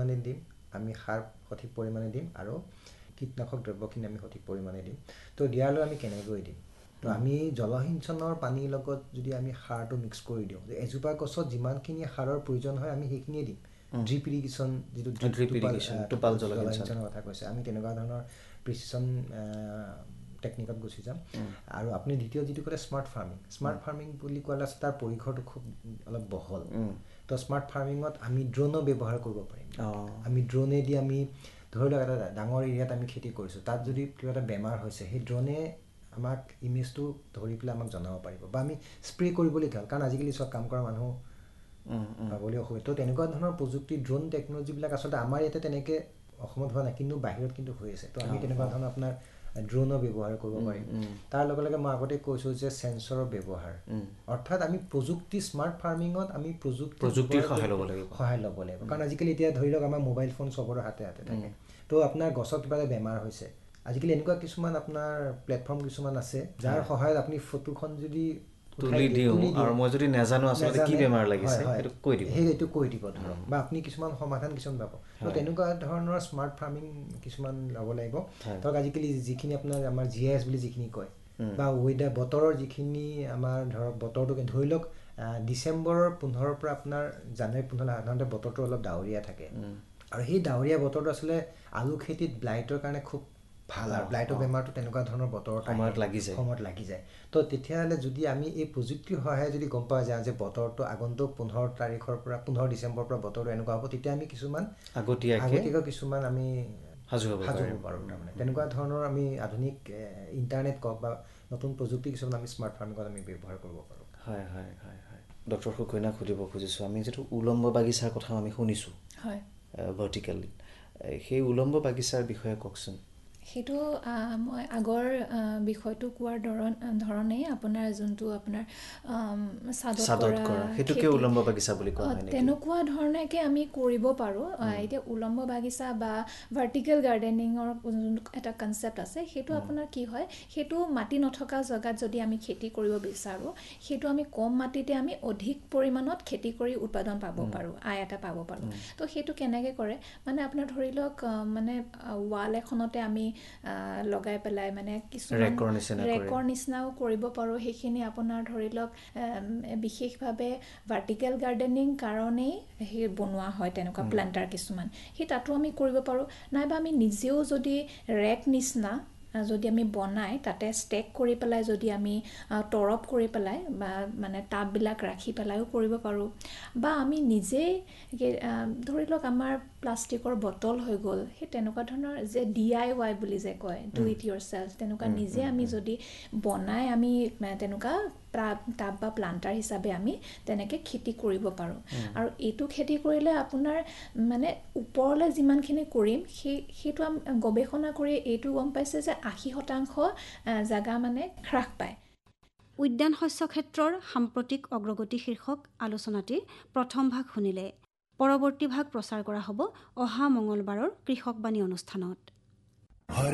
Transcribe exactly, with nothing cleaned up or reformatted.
পৰিমাণে দিম, আমি সাৰ সঠিক পৰিমাণে দিম আৰু কীটনাশক দ্ৰব্যখিনি আমি সঠিক পৰিমাণে দিম। তো দিয়ালৈ আমি কেনেকৈ দিম? তো আমি জলসিঞ্চনৰ পানীৰ লগত যদি আমি সাৰটো মিক্স কৰি দিওঁ, যে এজোপা গছত যিমানখিনি সাৰৰ প্ৰয়োজন হয় আমি সেইখিনিয়ে দিম। ড্ৰিপ ইৰিগেশ্যন যিটো ড্ৰিপ ইৰিগেশ্যন টোপাল জলসিঞ্চনৰ কথা কৈছে, আমি তেনেকুৱা ধৰণৰ প্ৰিচিছন টেকনিকত গুচি যাম। আৰু আপুনি দ্বিতীয় যিটো ক'লে স্মাৰ্ট ফাৰ্মিং, স্মাৰ্ট ফাৰ্মিং বুলি ক'লে আছে তাৰ পৰিসৰটো খুব অলপ বহল। তো স্মাৰ্ট ফাৰ্মিঙত আমি ড্ৰোনো ব্যৱহাৰ কৰিব পাৰিম। আমি ড্ৰোনেদি আমি ধৰি লওক এটা ডাঙৰ এৰিয়াত আমি খেতি কৰিছোঁ, তাত যদি কিবা এটা বেমাৰ হৈছে সেই ড্ৰোনে আমাক ইমেজটো ধৰি পেলাই আমাক জনাব পাৰিব, বা আমি স্প্ৰে কৰিবলৈ ভাল, কাৰণ আজিকালি চব কাম কৰা মানুহ পাবলৈ অসুবিধা। তো তেনেকুৱা ধৰণৰ প্ৰযুক্তি ড্ৰোন টেকন'লজিবিলাক আচলতে আমাৰ ইয়াতে তেনেকৈ অসমত হোৱা নাই, কিন্তু বাহিৰত কিন্তু হৈ আছে। তো আমি তেনেকুৱা ধৰণৰ আপোনাৰ ড্ৰোনো ব্যৱহাৰ কৰিব পাৰিম। তাৰ লগে লগে মই আগতে কৈছোঁ যে চেঞ্চৰৰ ব্যৱহাৰ, অৰ্থাৎ আমি প্ৰযুক্তি স্মাৰ্ট ফাৰ্মিঙত আমি প্ৰযুক্তি প্ৰযুক্তিৰ সহায় ল'ব লাগিব সহায় ল'ব লাগিব কাৰণ আজিকালি এতিয়া ধৰি লওক আমাৰ মোবাইল ফোন চবৰে হাতে হাতে থাকে। তো আপোনাৰ গছত কিবা এটা বেমাৰ হৈছে, আজিকালি এনেকুৱা কিছুমান আপোনাৰ প্লেটফৰ্ম কিছুমান আছে যাৰ সহায়ত আপুনি ফটোখন যদি তুলি দিওঁ আৰু মই যদি নাজানো আচলতে কি বেমাৰ লাগিছে সেইটো কৈ দিব, সেইটো কৈ দিব ধৰক, বা আপুনি কিছুমান সমাধান কিছুমান পাব। তো তেনেকুৱা ধৰণৰ স্মাৰ্ট ফাৰ্মিং কিছুমান ল'ব লাগিব। ধৰক আজিকালি যিখিনি আপোনাৰ আমাৰ জি আই এছ বুলি যিখিনি কয়, বা ৱেডাৰ বতৰৰ যিখিনি আমাৰ ধৰক বতৰটো ধৰি লওক ডিচেম্বৰৰ পোন্ধৰৰ পৰা আপোনাৰ জানুৱাৰী পোন্ধৰ সাধাৰণতে বতৰটো অলপ ডাৱৰীয়া থাকে, আৰু সেই ডাৱৰীয়া বতৰটো আচলতে আলু খেতিত ব্লাইটৰ কাৰণে খুব ভাল, আৰু ব্লাইটৰ বেমাৰটো তেনেকুৱা ধৰণৰ বতৰৰ সময়ত লাগি যায় সময়ত লাগি যায়। তো তেতিয়াহ'লে যদি আমি এই প্ৰযুক্তিৰ সহায়ে যদি গম পোৱা যায় যে বতৰটো আগন্তুক পোন্ধৰ তাৰিখৰ পৰা পোন্ধৰ ডিচেম্বৰৰ পৰা বতৰটো এনেকুৱা হ'ব, তেতিয়া আমি কিছুমান আগতীয়াকৈ কিছুমান আমি সাজু হ'ব পাৰোঁ। তাৰমানে তেনেকুৱা ধৰণৰ আমি আধুনিক ইণ্টাৰনেট কওক বা নতুন প্ৰযুক্তি কিছুমান আমি স্মাৰ্ট ফাৰ্মিঙত আমি ব্যৱহাৰ কৰিব পাৰোঁ। হয় হয় হয় হয় ডক্টৰ সুকন্যাক সুধিব খুজিছোঁ, আমি যিটো উলম্ব বাগিচাৰ কথা আমি শুনিছোঁ হয় ভাৰ্টিকেলি, সেই উলম্ব বাগিচাৰ বিষয়ে কওকচোন। সেইটো মই আগৰ বিষয়টো কোৱাৰ ধৰণ ধৰণেই আপোনাৰ যোনটো আপোনাৰ চাদত কৰা সেইটোকে উলম্ব বাগিচা বুলি কোৱা হয় নেকি? তেনেকুৱা ধৰণেকে আমি কৰিব পাৰোঁ। এতিয়া উলম্ব বাগিচা বা ভাৰ্টিকেল গাৰ্ডেনিঙৰ এটা কনচেপ্ট আছে, সেইটো আপোনাৰ কি হয়, সেইটো মাটি নথকা জেগাত যদি আমি খেতি কৰিব বিচাৰোঁ, সেইটো আমি কম মাটিতে আমি অধিক পৰিমাণত খেতি কৰি উৎপাদন পাব পাৰোঁ, আয় এটা পাব পাৰোঁ। তো সেইটো কেনেকৈ কৰে, মানে আপোনাৰ ধৰি লওক মানে ৱাল এখনতে আমি লগাই পেলাই মানে কিছুমান ৰেকৰ নিচিনাও কৰিব পাৰোঁ। সেইখিনি আপোনাৰ ধৰি লওক বিশেষভাৱে ভাৰ্টিকেল গাৰ্ডেনিং কাৰণেই সেই বনোৱা হয় তেনেকুৱা প্লেণ্টাৰ কিছুমান, সেই তাতো আমি কৰিব পাৰোঁ। নাইবা আমি নিজেও যদি ৰেক নিচিনা যদি আমি বনাই তাতে ষ্টেক কৰি পেলাই যদি আমি তৰপ কৰি পেলাই বা মানে টাববিলাক ৰাখি পেলাইও কৰিব পাৰোঁ। বা আমি নিজেই ধৰি লওক আমাৰ প্লাষ্টিকৰ বটল হৈ গ'ল, সেই তেনেকুৱা ধৰণৰ যে ডি আই ৱাই বুলি যে কয়, ডু ইট ইয়ৰ চেল্ফ, তেনেকুৱা নিজে আমি যদি বনাই আমি তেনেকুৱা টাব টাব বা প্লান্টাৰ হিচাপে আমি তেনেকৈ খেতি কৰিব পাৰোঁ। আৰু এইটো খেতি কৰিলে আপোনাৰ মানে ওপৰলৈ যিমানখিনি কৰিম সেই সেইটো গৱেষণা কৰি এইটো গম পাইছে যে আশী শতাংশ জাগা মানে হ্ৰাস পায়। উদ্যান শস্য ক্ষেত্ৰৰ সাম্প্ৰতিক অগ্ৰগতি শীৰ্ষক আলোচনাটিৰ প্ৰথম ভাগ শুনিলে। পৰৱৰ্তী ভাগ প্ৰচাৰ কৰা হ'ব অহা মঙলবাৰৰ কৃষকবাণী অনুষ্ঠানত।